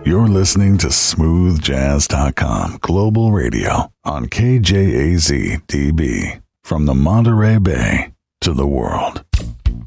You're listening to smoothjazz.com Global Radio on KJAZ DB. From the Monterey Bay to the world.